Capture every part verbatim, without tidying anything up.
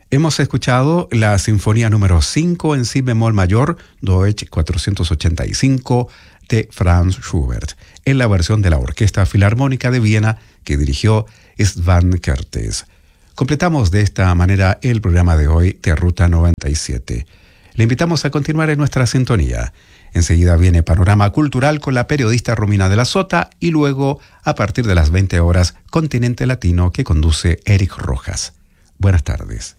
Hemos escuchado la Sinfonía número cinco en Si bemol mayor, Deutsch cuatrocientos ochenta y cinco, de Franz Schubert, en la versión de la Orquesta Filarmónica de Viena que dirigió Svan Kertész. Completamos de esta manera el programa de hoy de Ruta noventa y siete. Le invitamos a continuar en nuestra sintonía. Enseguida viene Panorama Cultural con la periodista Romina de la Sota y luego, a partir de las veinte horas, Continente Latino que conduce Eric Rojas. Buenas tardes.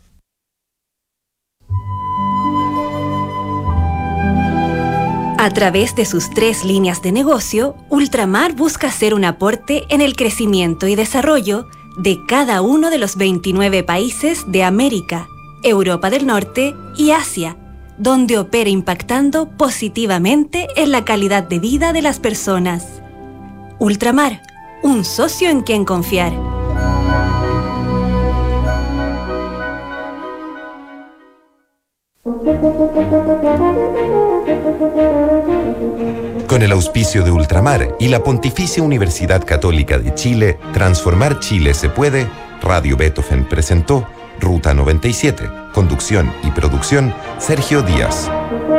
A través de sus tres líneas de negocio, Ultramar busca hacer un aporte en el crecimiento y desarrollo de cada uno de los veintinueve países de América, Europa del Norte y Asia, donde opera impactando positivamente en la calidad de vida de las personas. Ultramar, un socio en quien confiar. Con el auspicio de Ultramar y la Pontificia Universidad Católica de Chile, Transformar Chile se puede, Radio Beethoven presentó Ruta noventa y siete, conducción y producción, Sergio Díaz.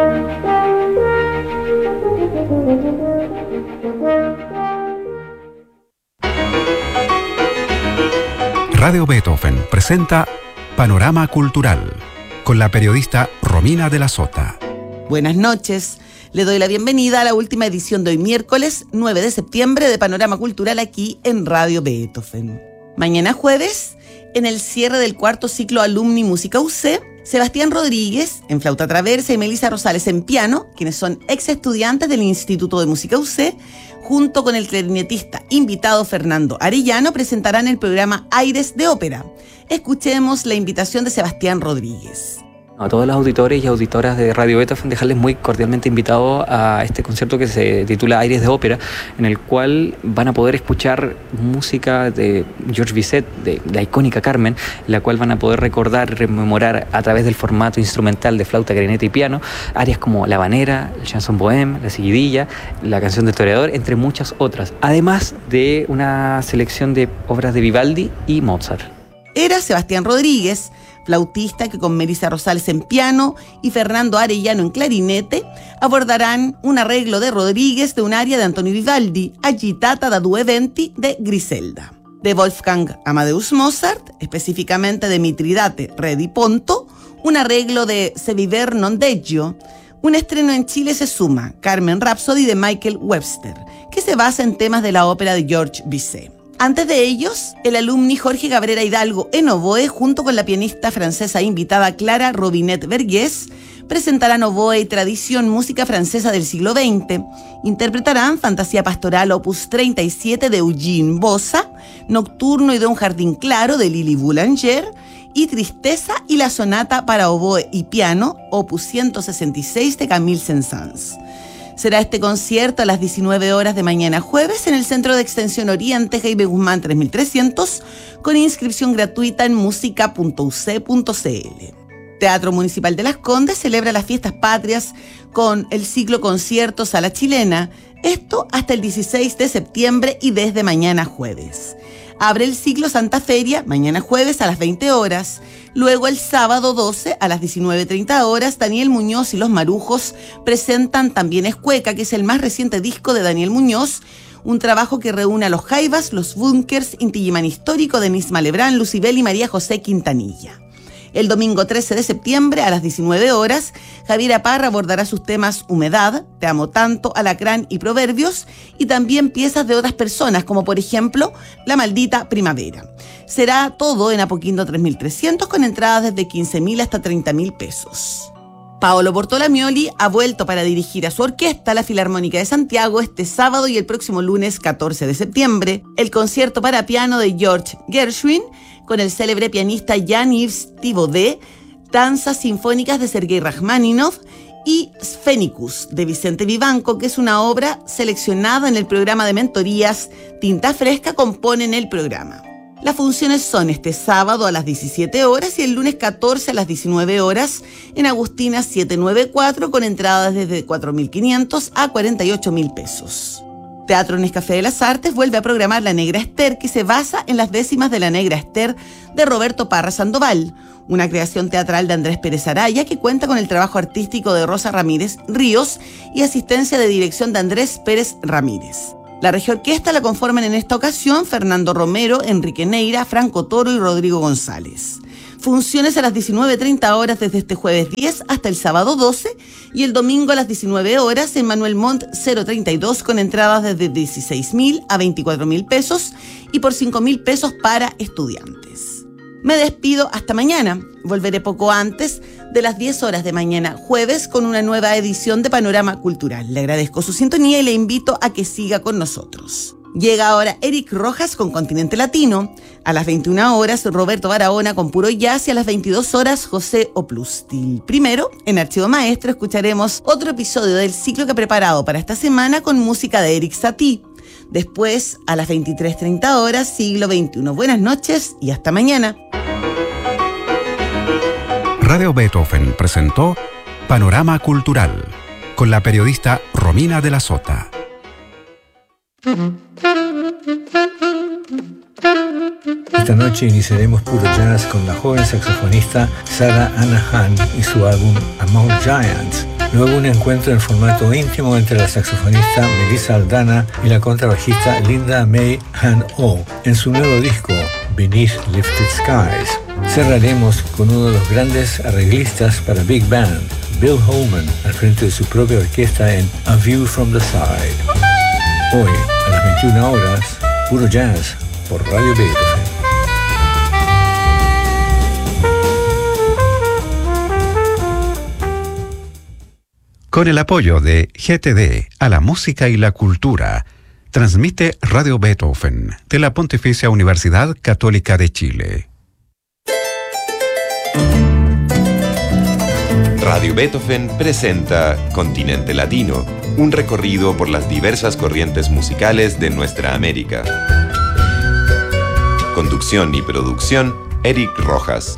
Radio Beethoven presenta Panorama Cultural con la periodista Romina de la Sota. Buenas noches. Le doy la bienvenida a la última edición de hoy miércoles nueve de septiembre de Panorama Cultural aquí en Radio Beethoven. Mañana jueves, en el cierre del cuarto ciclo Alumni Música U C, Sebastián Rodríguez en flauta traversa y Melissa Rosales en piano, quienes son ex estudiantes del Instituto de Música U C, junto con el clarinetista invitado Fernando Arellano, presentarán el programa Aires de Ópera. Escuchemos la invitación de Sebastián Rodríguez. A todos los auditores y auditoras de Radio Beethoven, dejarles muy cordialmente invitados a este concierto que se titula Aires de Ópera, en el cual van a poder escuchar música de Georges Bizet, de la icónica Carmen, la cual van a poder recordar y rememorar a través del formato instrumental de flauta, clarinete y piano, áreas como La Habanera, el Chanson Bohème, La Seguidilla, la Canción del Toreador, entre muchas otras, además de una selección de obras de Vivaldi y Mozart. Era Sebastián Rodríguez, flautista que con Melissa Rosales en piano y Fernando Arellano en clarinete abordarán un arreglo de Rodríguez de un aria de Antonio Vivaldi, Agitata da due venti de Griselda. De Wolfgang Amadeus Mozart, específicamente de Mitridate, Re di Ponto, un arreglo de Se viver non deggio. Un estreno en Chile se suma, Carmen Rhapsody de Michael Webster, que se basa en temas de la ópera de Georges Bizet. Antes de ellos, el alumni Jorge Cabrera Hidalgo en oboe, junto con la pianista francesa invitada Clara Robinet Vergés, presentarán oboe y tradición música francesa del siglo veinte. Interpretarán Fantasía Pastoral opus treinta y siete de Eugene Bossa, Nocturno y de un jardín claro de Lili Boulanger y Tristeza y la sonata para oboe y piano opus ciento sesenta y seis de Camille Saint-Saëns. Será este concierto a las diecinueve horas de mañana jueves en el Centro de Extensión Oriente, Jaime Guzmán tres mil trescientos, con inscripción gratuita en música punto u ce punto ce ele. Teatro Municipal de Las Condes celebra las fiestas patrias con el ciclo Conciertos a la Chilena, esto hasta el dieciséis de septiembre y desde mañana jueves. Abre el ciclo Santa Feria mañana jueves a las veinte horas. Luego el sábado doce a las diecinueve treinta horas, Daniel Muñoz y los Marujos presentan También es Cueca, que es el más reciente disco de Daniel Muñoz, un trabajo que reúne a los Jaivas, los Bunkers, Inti Illimani Histórico, Denise Malebrán, Lucibel y María José Quintanilla. El domingo trece de septiembre a las diecinueve horas, Javiera Parra abordará sus temas Humedad, Te amo tanto, Alacrán y Proverbios, y también piezas de otras personas, como por ejemplo La maldita primavera. Será todo en Apoquindo tres mil trescientos, con entradas desde quince mil hasta treinta mil pesos. Paolo Bortolamioli ha vuelto para dirigir a su orquesta, la Filarmónica de Santiago, este sábado y el próximo lunes catorce de septiembre, el concierto para piano de George Gershwin, con el célebre pianista Jan-Yves Thibaudet, Danzas Sinfónicas de Sergei Rachmaninoff y Sphenicus de Vicente Vivanco, que es una obra seleccionada en el programa de mentorías Tinta Fresca, componen el programa. Las funciones son este sábado a las diecisiete horas y el lunes catorce a las diecinueve horas en Agustina setecientos noventa y cuatro, con entradas desde cuatro mil quinientos a cuarenta y ocho mil pesos. Teatro Nescafé de las Artes vuelve a programar La Negra Ester, que se basa en las décimas de La Negra Ester de Roberto Parra Sandoval, una creación teatral de Andrés Pérez Araya que cuenta con el trabajo artístico de Rosa Ramírez Ríos y asistencia de dirección de Andrés Pérez Ramírez. La Regia Orquesta la conforman en esta ocasión Fernando Romero, Enrique Neira, Franco Toro y Rodrigo González. Funciones a las diecinueve treinta horas desde este jueves diez hasta el sábado doce y el domingo a las diecinueve horas en Manuel Montt cero treinta y dos con entradas desde dieciséis mil a veinticuatro mil pesos y por cinco mil pesos para estudiantes. Me despido hasta mañana. Volveré poco antes de las diez horas de mañana jueves con una nueva edición de Panorama Cultural. Le agradezco su sintonía y le invito a que siga con nosotros. Llega ahora Eric Rojas con Continente Latino. A las veintiuna horas, Roberto Barahona con Puro Jazz y a las veintidós horas, José Oplustil. Primero, en Archivo Maestro, escucharemos otro episodio del ciclo que he preparado para esta semana con música de Eric Satie. Después, a las veintitrés treinta horas, Siglo veintiuno. Buenas noches y hasta mañana. Radio Beethoven presentó Panorama Cultural con la periodista Romina de la Sota. Esta noche iniciaremos Puro Jazz con la joven saxofonista Sarah Anahan y su álbum Among Giants. Luego un encuentro en formato íntimo entre la saxofonista Melissa Aldana y la contrabajista Linda May Han-Oh en su nuevo disco Beneath Lifted Skies. Cerraremos con uno de los grandes arreglistas para Big Band, Bill Holman, al frente de su propia orquesta en A View from the Side. Hoy, a las veintiuna horas, Puro Jazz por Radio Beethoven. Con el apoyo de G T D a la música y la cultura, transmite Radio Beethoven de la Pontificia Universidad Católica de Chile. Radio Beethoven presenta Continente Latino, un recorrido por las diversas corrientes musicales de nuestra América. Conducción y producción, Eric Rojas.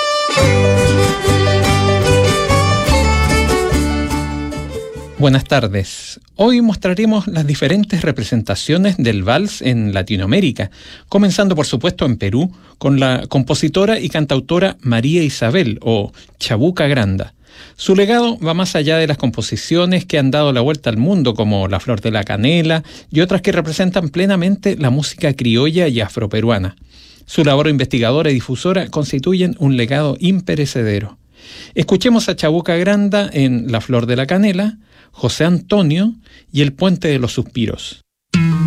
Buenas tardes. Hoy mostraremos las diferentes representaciones del vals en Latinoamérica, comenzando por supuesto en Perú, con la compositora y cantautora María Isabel, o Chabuca Granda. Su legado va más allá de las composiciones que han dado la vuelta al mundo, como La Flor de la Canela y otras que representan plenamente la música criolla y afroperuana. Su labor investigadora y difusora constituyen un legado imperecedero. Escuchemos a Chabuca Granda en La Flor de la Canela, José Antonio y El Puente de los Suspiros.